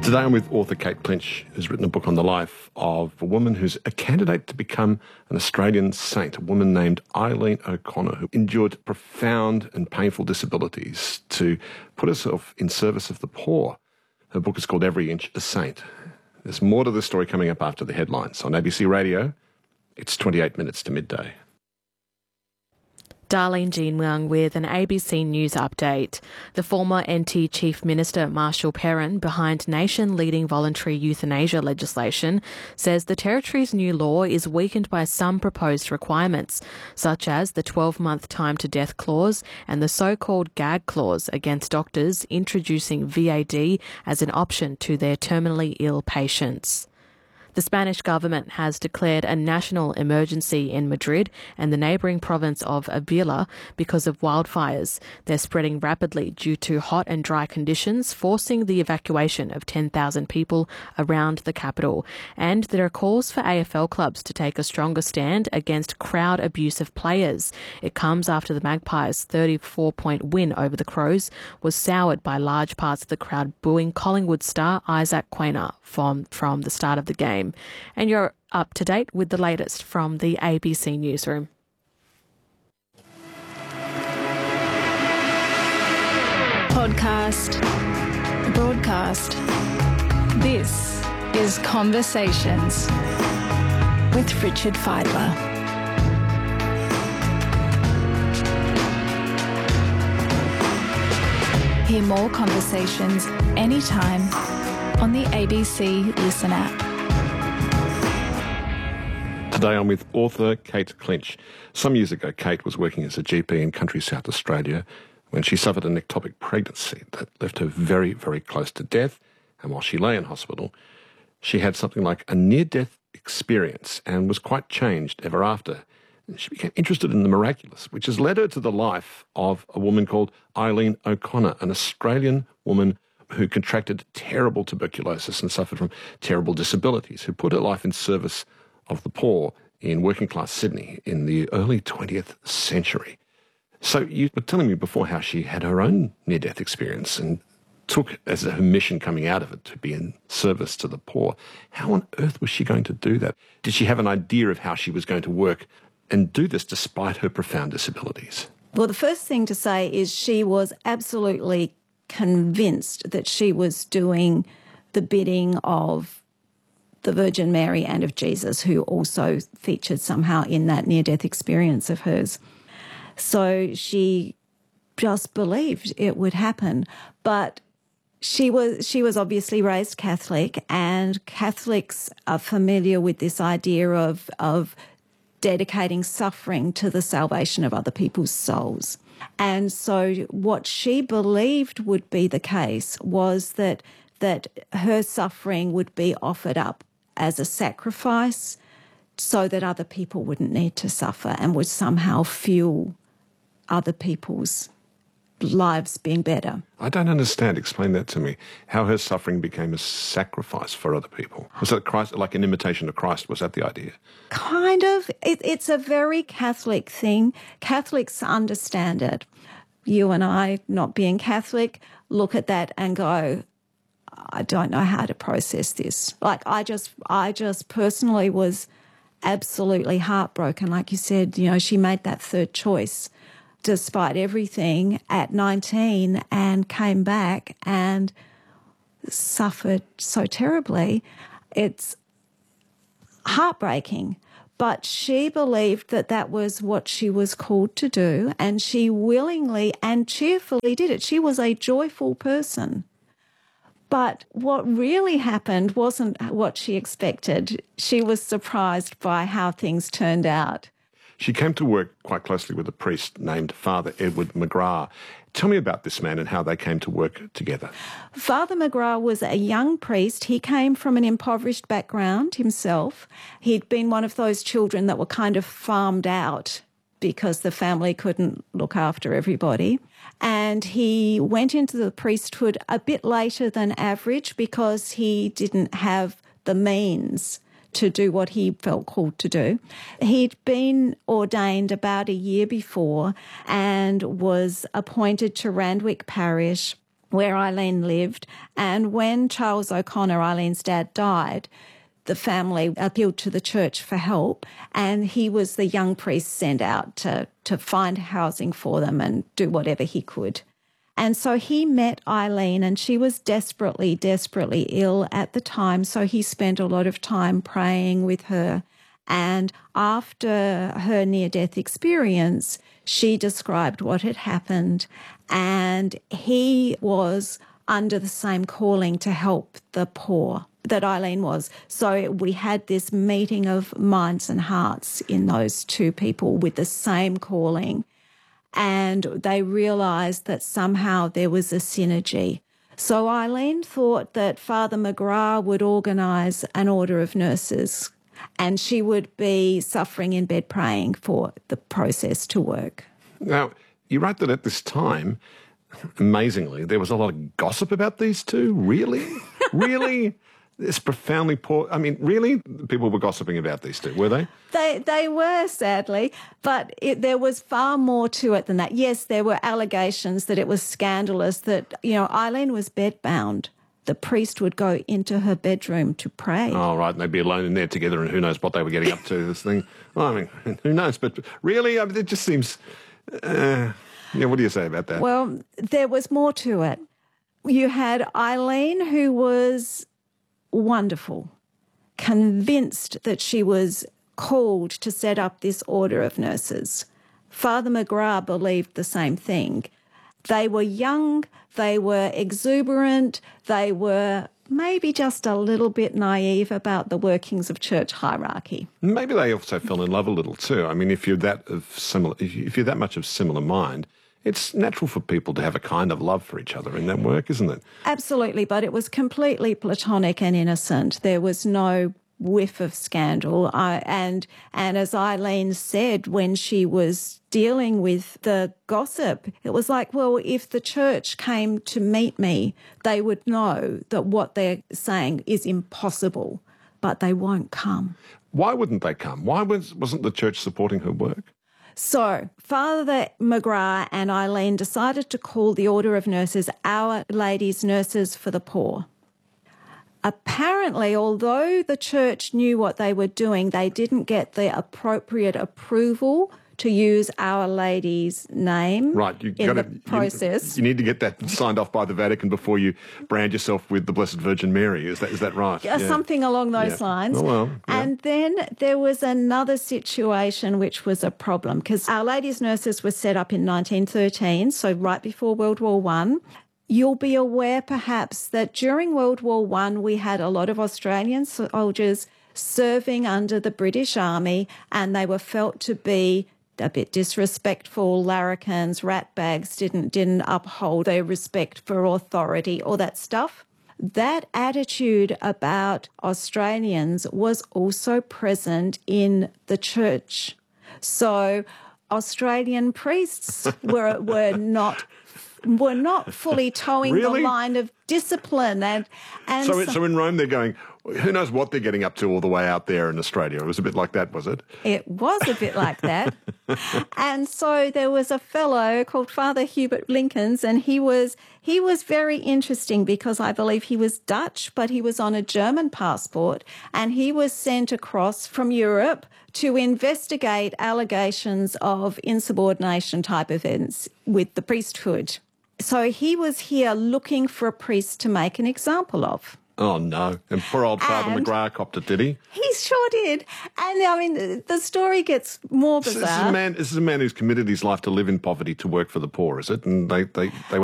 Today I'm with author Kate Clinch, who's written a book on the life of a woman who's a candidate to become an Australian saint, a woman named Eileen O'Connor, who endured profound and painful disabilities to put herself in service of the poor. Her book is called Every Inch a Saint. There's more to the story coming up after the headlines. On ABC Radio, it's 28 minutes to midday. Darlene Jean-Wang with an ABC News update. The former NT Chief Minister Marshall Perrin, behind nation-leading voluntary euthanasia legislation, says the Territory's new law is weakened by some proposed requirements, such as the 12-month time-to-death clause and the so-called gag clause against doctors introducing VAD as an option to their terminally ill patients. The Spanish government has declared a national emergency in Madrid and the neighbouring province of Avila because of wildfires. They're spreading rapidly due to hot and dry conditions, forcing the evacuation of 10,000 people around the capital. And there are calls for AFL clubs to take a stronger stand against crowd abuse of players. It comes after the Magpies' 34-point win over the Crows was soured by large parts of the crowd booing Collingwood star Isaac Quaynor from the start of the game. And you're up to date with the latest from the ABC Newsroom. Podcast. Broadcast. This is Conversations with Richard Fidler. Hear more conversations anytime on the ABC Listen app. Today I'm with author Kate Clinch. Some years ago, Kate was working as a GP in country South Australia when she suffered an ectopic pregnancy that left her very, very close to death. And while she lay in hospital, she had something like a near-death experience and was quite changed ever after. She became interested in the miraculous, which has led her to the life of a woman called Eileen O'Connor, an Australian woman who contracted terrible tuberculosis and suffered from terrible disabilities, who put her life in service of the poor in working-class Sydney in the early 20th century. So you were telling me before how she had her own near-death experience and took as her mission coming out of it to be in service to the poor. How on earth was she going to do that? Did she have an idea of how she was going to work and do this despite her profound disabilities? Well, the first thing to say is she was absolutely convinced that she was doing the bidding of the Virgin Mary and of Jesus, who also featured somehow in that near-death experience of hers. So she just believed it would happen. But she was obviously raised Catholic, and Catholics are familiar with this idea of dedicating suffering to the salvation of other people's souls. And so what she believed would be the case was that her suffering would be offered up as a sacrifice so that other people wouldn't need to suffer and would somehow fuel other people's lives being better. I don't understand. Explain that to me. How her suffering became a sacrifice for other people. Was that Christ, like an imitation of Christ? Was that the idea? Kind of. It's a very Catholic thing. Catholics understand it. You and I, not being Catholic, look at that and go, I don't know how to process this. Like, I just personally was absolutely heartbroken. Like you said, you know, she made that third choice despite everything at 19 and came back and suffered so terribly. It's heartbreaking. But she believed that that was what she was called to do, and she willingly and cheerfully did it. She was a joyful person. But what really happened wasn't what she expected. She was surprised by how things turned out. She came to work quite closely with a priest named Father Edward McGrath. Tell me about this man and how they came to work together. Father McGrath was a young priest. He came from an impoverished background himself. He'd been one of those children that were kind of farmed out because the family couldn't look after everybody. And he went into the priesthood a bit later than average because he didn't have the means to do what he felt called to do. He'd been ordained about a year before and was appointed to Randwick Parish where Eileen lived. And when Charles O'Connor, Eileen's dad, died, the family appealed to the church for help, and he was the young priest sent out to find housing for them and do whatever he could. And so he met Eileen, and she was desperately, desperately ill at the time, so he spent a lot of time praying with her. And after her near-death experience, she described what had happened, and he was under the same calling to help the poor that Eileen was. So we had this meeting of minds and hearts in those two people with the same calling, and they realised that somehow there was a synergy. So Eileen thought that Father McGrath would organise an order of nurses, and she would be suffering in bed praying for the process to work. Now, you wrote that at this time, amazingly, there was a lot of gossip about these two. Really? Really? It's profoundly poor. I mean, really? People were gossiping about these two, were they? They were, sadly, but there was far more to it than that. Yes, there were allegations that it was scandalous, that, Eileen was bedbound. The priest would go into her bedroom to pray. Oh, right, and they'd be alone in there together, and who knows what they were getting up to, this thing. Well, I mean, who knows? But really, I mean, it just seems... what do you say about that? Well, there was more to it. You had Eileen, who was wonderful, convinced that she was called to set up this order of nurses. Father McGrath believed the same thing. They were young, they were exuberant, they were maybe just a little bit naive about the workings of church hierarchy. Maybe they also fell in love a little too. I mean, if you're that much of similar mind, it's natural for people to have a kind of love for each other in that work, isn't it? Absolutely, but it was completely platonic and innocent. There was no whiff of scandal. And as Eileen said when she was dealing with the gossip, it was like, well, if the church came to meet me, they would know that what they're saying is impossible, but they won't come. Why wouldn't they come? Why wasn't the church supporting her work? So Father McGrath and Eileen decided to call the Order of Nurses Our Lady's Nurses for the Poor. Apparently, although the church knew what they were doing, they didn't get the appropriate approval to use Our Lady's name in the process. You need to get that signed off by the Vatican before you brand yourself with the Blessed Virgin Mary. Is that right? Yeah. Something along those lines. Oh, well, yeah. And then there was another situation which was a problem, because Our Lady's Nurses were set up in 1913, so right before World War I. You'll be aware perhaps that during World War I we had a lot of Australian soldiers serving under the British Army, and they were felt to be a bit disrespectful, larrikins, ratbags, didn't uphold their respect for authority, all that stuff. That attitude about Australians was also present in the church. So Australian priests were not fully towing the line of discipline. And so in Rome they're going, who knows what they're getting up to all the way out there in Australia. It was a bit like that, was it? It was a bit like that. And so there was a fellow called Father Hubert Blinkens, and he was very interesting because I believe he was Dutch, but he was on a German passport, and he was sent across from Europe to investigate allegations of insubordination type events with the priesthood. So he was here looking for a priest to make an example of. Oh, no. And poor old Father McGrath copped it, did he? He sure did. And, I mean, the story gets more bizarre. This is a man who's committed his life to live in poverty to work for the poor, is it? And they